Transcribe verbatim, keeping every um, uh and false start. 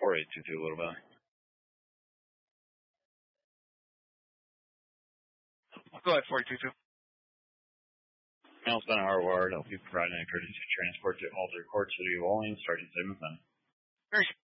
four eight two two, Little Valley. Go ahead, four eight two two. Mail's been hardwired. I'll be providing a courtesy transport to Alder Court, City of Olean, starting same event. Very